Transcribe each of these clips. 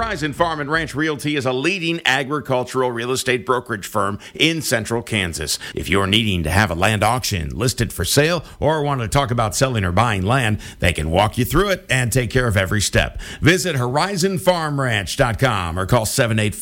Horizon Farm and Ranch Realty is a leading agricultural real estate brokerage firm in central Kansas. If you're needing to have a land auction listed for sale or want to talk about selling or buying land, they can walk you through it and take care of every step. Visit horizonfarmranch.com or call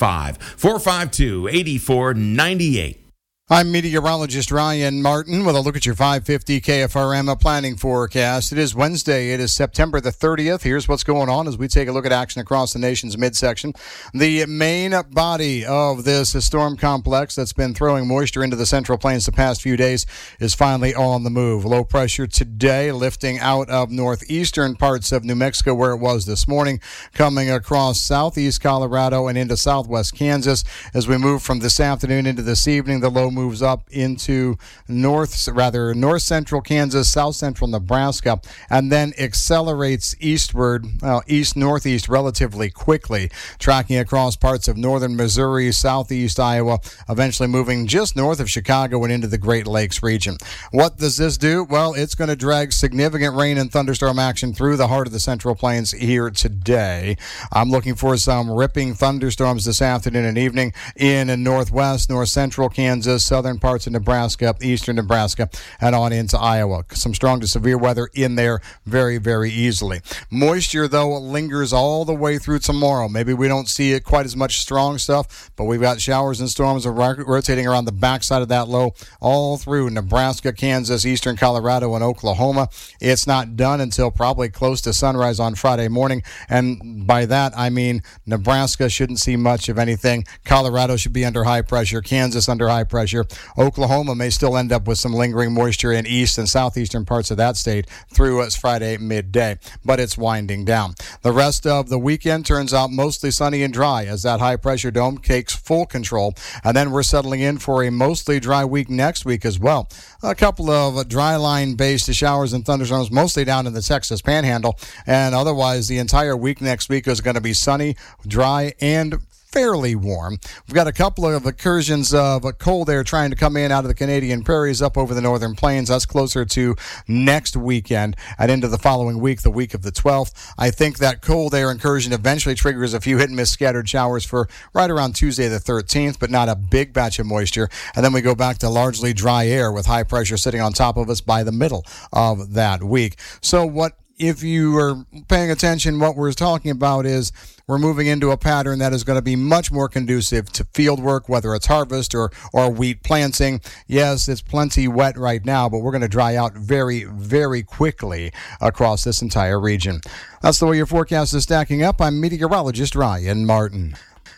785-452-8498. I'm meteorologist Ryan Martin with a look at your 550 KFRM planning forecast. It is Wednesday. It is September the 30th. Here's what's going on as we take a look at action across the nation's midsection. The main body of this storm complex that's been throwing moisture into the Central Plains the past few days is finally on the move. Low pressure today lifting out of northeastern parts of New Mexico where it was this morning, coming across southeast Colorado and into southwest Kansas. As we move from this afternoon into this evening, the low moves up into north central Kansas, south central Nebraska, and then accelerates eastward, east-northeast relatively quickly, tracking across parts of northern Missouri, southeast Iowa, eventually moving just north of Chicago and into the Great Lakes region. What does this do? Well, it's going to drag significant rain and thunderstorm action through the heart of the Central Plains here today. I'm looking for some ripping thunderstorms this afternoon and evening in northwest, north central Kansas, southern parts of Nebraska, eastern Nebraska, and on into Iowa. Some strong to severe weather in there very, very easily. Moisture, though, lingers all the way through tomorrow. Maybe we don't see it quite as much strong stuff, but we've got showers and storms rotating around the backside of that low all through Nebraska, Kansas, eastern Colorado, and Oklahoma. It's not done until probably close to sunrise on Friday morning, and by that I mean Nebraska shouldn't see much of anything. Colorado should be under high pressure. Kansas under high pressure. Oklahoma may still end up with some lingering moisture in east and southeastern parts of that state through Friday midday, but it's winding down. The rest of the weekend turns out mostly sunny and dry as that high pressure dome takes full control, and then we're settling in for a mostly dry week next week as well. A couple of dry line based showers and thunderstorms mostly down in the Texas Panhandle, and otherwise the entire week next week is going to be sunny, dry, and fairly warm. We've got a couple of incursions of cold air trying to come in out of the Canadian prairies up over the northern plains. That's closer to next weekend and into the following week, the week of the 12th. I think that cold air incursion eventually triggers a few hit and miss scattered showers for right around Tuesday the 13th, but not a big batch of moisture. And then we go back to largely dry air with high pressure sitting on top of us by the middle of that week. So if you are paying attention, what we're talking about is we're moving into a pattern that is going to be much more conducive to field work, whether it's harvest or wheat planting. Yes, it's plenty wet right now, but we're going to dry out very, very quickly across this entire region. That's the way your forecast is stacking up. I'm meteorologist Ryan Martin.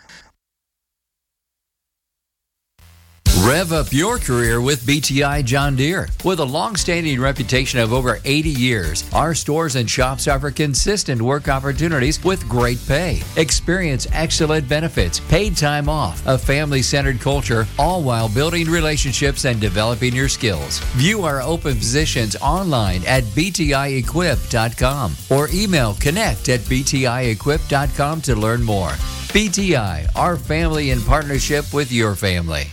Rev up your career with BTI John Deere. With a long-standing reputation of over 80 years, our stores and shops offer consistent work opportunities with great pay. Experience excellent benefits, paid time off, a family-centered culture, all while building relationships and developing your skills. View our open positions online at btiequip.com or email connect@btiequip.com to learn more. BTI, our family in partnership with your family.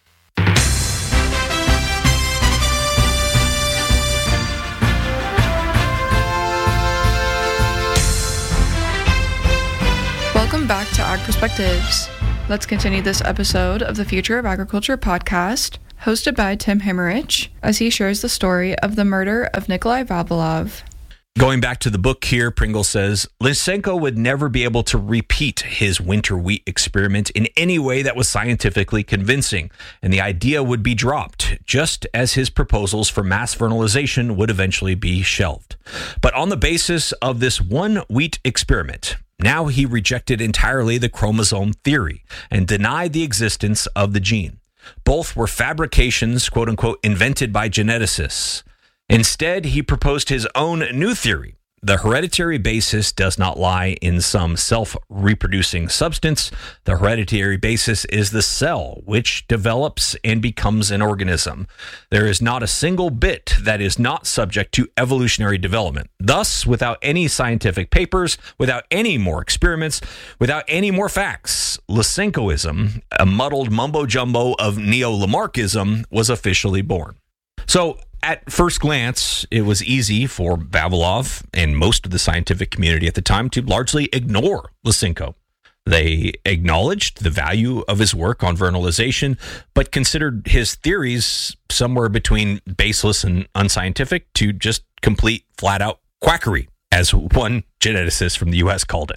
Welcome back to Ag Perspectives. Let's continue this episode of the Future of Agriculture podcast, hosted by Tim Himmerich, as he shares the story of the murder of Nikolai Vavilov. Going back to the book here, Pringle says, Lysenko would never be able to repeat his winter wheat experiment in any way that was scientifically convincing, and the idea would be dropped, just as his proposals for mass fertilization would eventually be shelved. But on the basis of this one wheat experiment, now he rejected entirely the chromosome theory and denied the existence of the gene. Both were fabrications, quote-unquote, invented by geneticists. Instead, he proposed his own new theory. The hereditary basis does not lie in some self-reproducing substance. The hereditary basis is the cell, which develops and becomes an organism. There is not a single bit that is not subject to evolutionary development. Thus, without any scientific papers, without any more experiments, without any more facts, Lysenkoism, a muddled mumbo-jumbo of neo-Lamarckism, was officially born. So, at first glance, it was easy for Vavilov and most of the scientific community at the time to largely ignore Lysenko. They acknowledged the value of his work on vernalization, but considered his theories somewhere between baseless and unscientific to just complete flat-out quackery, as one geneticist from the U.S. called it.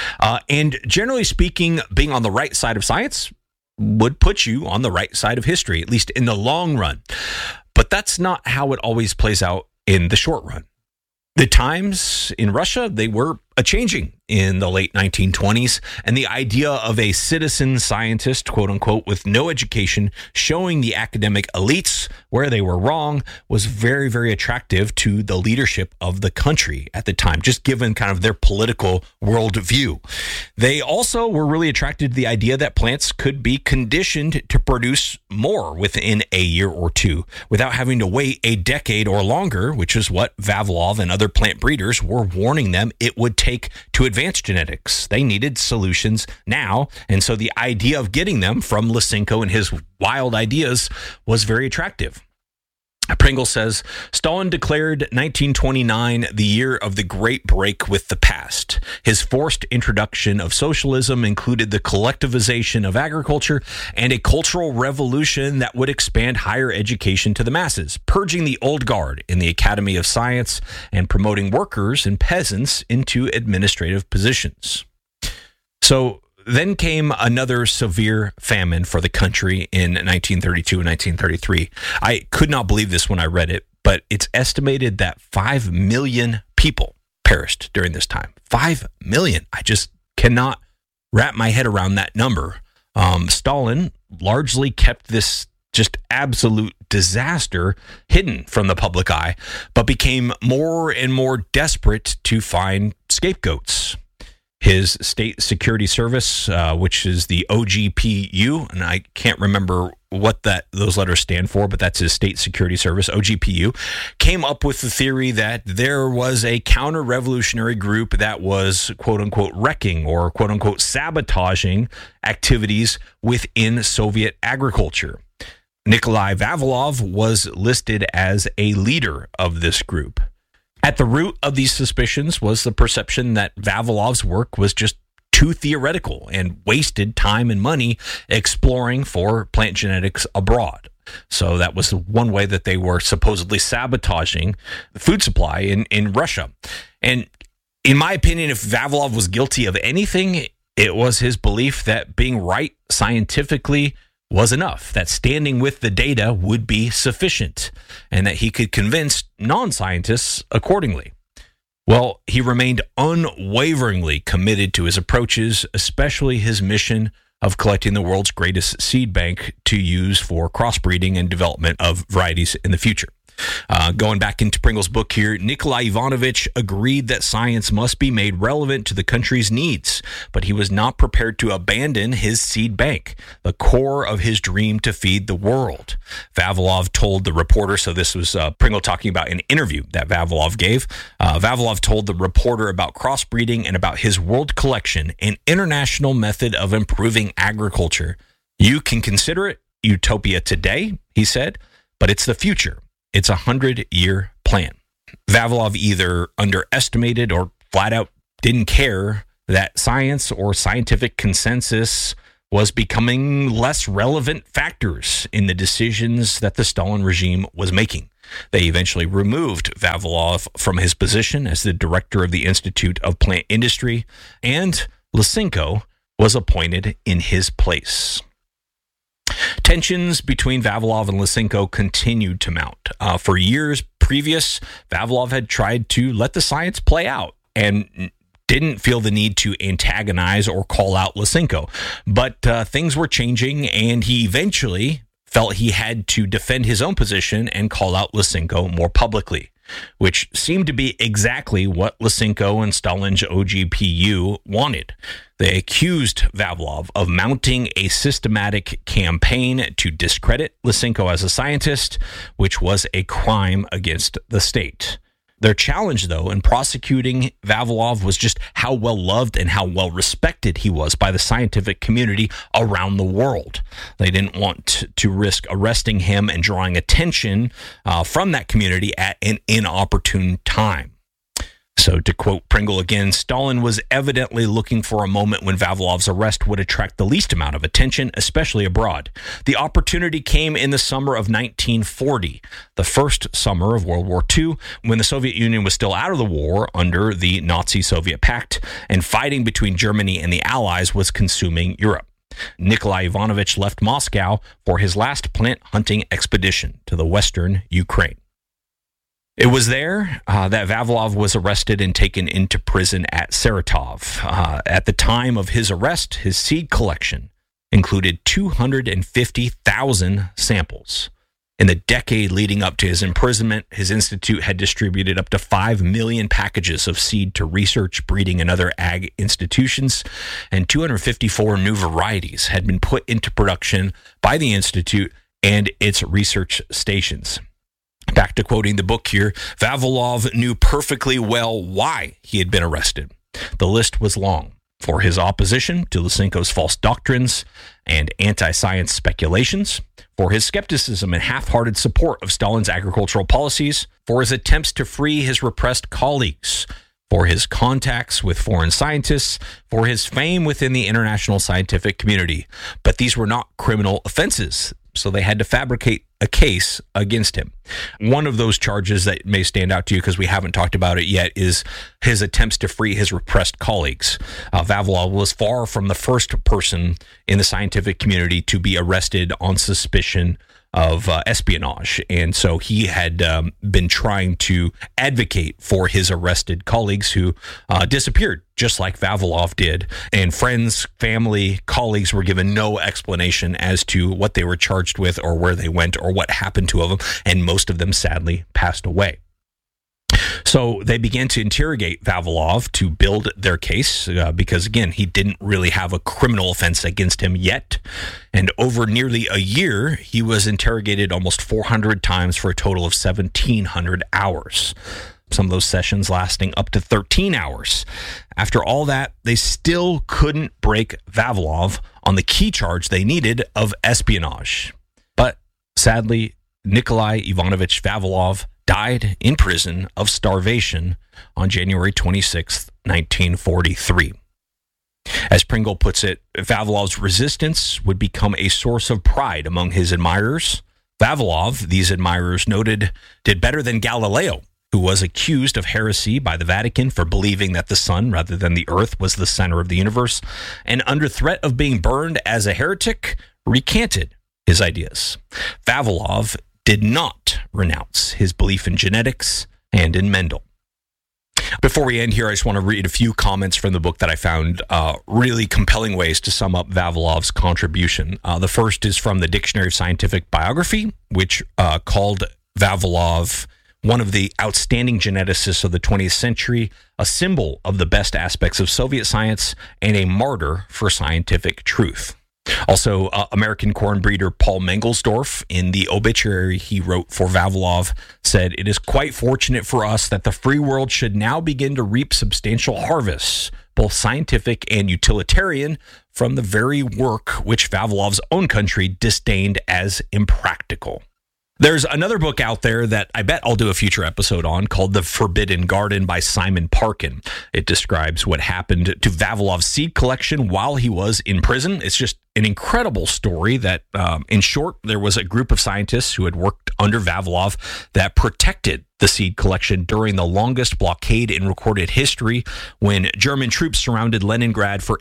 And generally speaking, being on the right side of science would put you on the right side of history, at least in the long run. But that's not how it always plays out in the short run. The times in Russia, they were a-changing in the late 1920s, and the idea of a citizen scientist, quote unquote, with no education, showing the academic elites where they were wrong was very, very attractive to the leadership of the country at the time, just given kind of their political worldview. They also were really attracted to the idea that plants could be conditioned to produce more within a year or two without having to wait a decade or longer, which is what Vavilov and other plant breeders were warning them it would take to advance genetics. They needed solutions now, and so the idea of getting them from Lysenko and his wild ideas was very attractive. Pringle says, Stalin declared 1929 the year of the great break with the past. His forced introduction of socialism included the collectivization of agriculture and a cultural revolution that would expand higher education to the masses, purging the old guard in the Academy of Science and promoting workers and peasants into administrative positions. So then came another severe famine for the country in 1932 and 1933. I could not believe this when I read it, but it's estimated that 5 million people perished during this time. 5 million. I just cannot wrap my head around that number. Stalin largely kept this just absolute disaster hidden from the public eye, but became more and more desperate to find scapegoats. His state security service, which is the OGPU, and I can't remember what those letters stand for, but that's his state security service, OGPU, came up with the theory that there was a counter-revolutionary group that was, quote-unquote, wrecking or, quote-unquote, sabotaging activities within Soviet agriculture. Nikolai Vavilov was listed as a leader of this group. At the root of these suspicions was the perception that Vavilov's work was just too theoretical and wasted time and money exploring for plant genetics abroad. So that was one way that they were supposedly sabotaging the food supply in Russia. And in my opinion, if Vavilov was guilty of anything, it was his belief that being right scientifically was enough, that standing with the data would be sufficient, and that he could convince non-scientists accordingly. Well, he remained unwaveringly committed to his approaches, especially his mission of collecting the world's greatest seed bank to use for crossbreeding and development of varieties in the future. Going back into Pringle's book here, Nikolai Ivanovich agreed that science must be made relevant to the country's needs, but he was not prepared to abandon his seed bank, the core of his dream to feed the world. Vavilov told the reporter, so this was Pringle talking about an interview that Vavilov gave. Vavilov told the reporter about crossbreeding and about his world collection, an international method of improving agriculture. You can consider it utopia today, he said, but it's the future. It's a 100-year plan. Vavilov either underestimated or flat out didn't care that science or scientific consensus was becoming less relevant factors in the decisions that the Stalin regime was making. They eventually removed Vavilov from his position as the director of the Institute of Plant Industry, and Lysenko was appointed in his place. Tensions between Vavilov and Lysenko continued to mount. For years previous, Vavilov had tried to let the science play out and didn't feel the need to antagonize or call out Lysenko. But things were changing, and he eventually felt he had to defend his own position and call out Lysenko more publicly, which seemed to be exactly what Lysenko and Stalin's OGPU wanted. They accused Vavilov of mounting a systematic campaign to discredit Lysenko as a scientist, which was a crime against the state. Their challenge, though, in prosecuting Vavilov was just how well loved and how well respected he was by the scientific community around the world. They didn't want to risk arresting him and drawing attention from that community at an inopportune time. So to quote Pringle again, Stalin was evidently looking for a moment when Vavilov's arrest would attract the least amount of attention, especially abroad. The opportunity came in the summer of 1940, the first summer of World War II, when the Soviet Union was still out of the war under the Nazi-Soviet pact, and fighting between Germany and the Allies was consuming Europe. Nikolai Ivanovich left Moscow for his last plant hunting expedition to the western Ukraine. It was there that Vavilov was arrested and taken into prison at Saratov. At the time of his arrest, his seed collection included 250,000 samples. In the decade leading up to his imprisonment, his institute had distributed up to 5 million packages of seed to research, breeding, and other ag institutions, and 254 new varieties had been put into production by the institute and its research stations. Back to quoting the book here, Vavilov knew perfectly well why he had been arrested. The list was long. For his opposition to Lysenko's false doctrines and anti-science speculations, for his skepticism and half-hearted support of Stalin's agricultural policies, for his attempts to free his repressed colleagues, for his contacts with foreign scientists, for his fame within the international scientific community. But these were not criminal offenses, so they had to fabricate a case against him. One of those charges that may stand out to you, because we haven't talked about it yet, is his attempts to free his repressed colleagues. Vavilov was far from the first person in the scientific community to be arrested on suspicion of espionage. And so he had been trying to advocate for his arrested colleagues who disappeared, just like Vavilov did. And friends, family, colleagues were given no explanation as to what they were charged with or where they went or what happened to them. And most of them sadly passed away. So they began to interrogate Vavilov to build their case because, again, he didn't really have a criminal offense against him yet. And over nearly a year, he was interrogated almost 400 times for a total of 1,700 hours. Some of those sessions lasting up to 13 hours. After all that, they still couldn't break Vavilov on the key charge they needed of espionage. But sadly, Nikolai Ivanovich Vavilov died in prison of starvation on January 26, 1943. As Pringle puts it, Vavilov's resistance would become a source of pride among his admirers. Vavilov, these admirers noted, did better than Galileo, who was accused of heresy by the Vatican for believing that the sun rather than the earth was the center of the universe, and under threat of being burned as a heretic, recanted his ideas. Vavilov did not renounce his belief in genetics and in Mendel. Before we end here, I just want to read a few comments from the book that I found really compelling ways to sum up Vavilov's contribution. The first is from the Dictionary of Scientific Biography, which called Vavilov one of the outstanding geneticists of the 20th century, a symbol of the best aspects of Soviet science, and a martyr for scientific truth. Also, American corn breeder Paul Mengelsdorf, in the obituary he wrote for Vavilov, said, "It is quite fortunate for us that the free world should now begin to reap substantial harvests, both scientific and utilitarian, from the very work which Vavilov's own country disdained as impractical." There's another book out there that I bet I'll do a future episode on called The Forbidden Garden by Simon Parkin. It describes what happened to Vavilov's seed collection while he was in prison. It's just an incredible story that, in short, there was a group of scientists who had worked under Vavilov that protected the seed collection during the longest blockade in recorded history, when German troops surrounded Leningrad for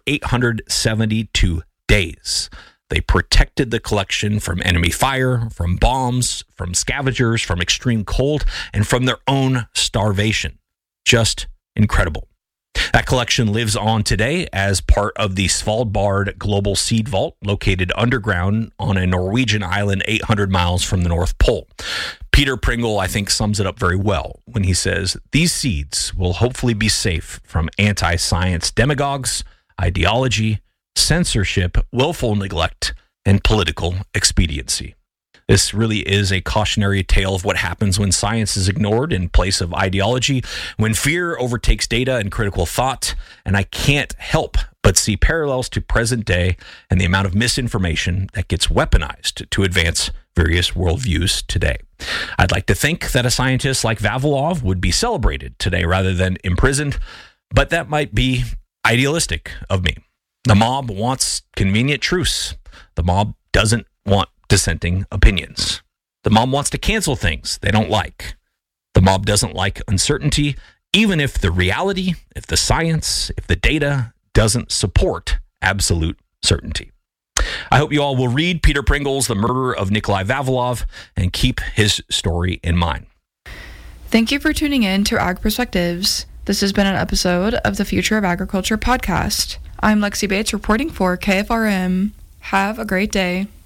872 days. They protected the collection from enemy fire, from bombs, from scavengers, from extreme cold, and from their own starvation. Just incredible. That collection lives on today as part of the Svalbard Global Seed Vault, located underground on a Norwegian island 800 miles from the North Pole. Peter Pringle, I think, sums it up very well when he says, "These seeds will hopefully be safe from anti-science demagogues, ideology, censorship, willful neglect, and political expediency." This really is a cautionary tale of what happens when science is ignored in place of ideology, when fear overtakes data and critical thought. And I can't help but see parallels to present day and the amount of misinformation that gets weaponized to advance various worldviews today. I'd like to think that a scientist like Vavilov would be celebrated today rather than imprisoned, but that might be idealistic of me. The mob wants convenient truths. The mob doesn't want dissenting opinions. The mob wants to cancel things they don't like. The mob doesn't like uncertainty, even if the reality, if the science, if the data doesn't support absolute certainty. I hope you all will read Peter Pringle's The Murder of Nikolai Vavilov and keep his story in mind. Thank you for tuning in to Ag Perspectives. This has been an episode of the Future of Agriculture podcast. I'm Lexi Bates reporting for KFRM. Have a great day.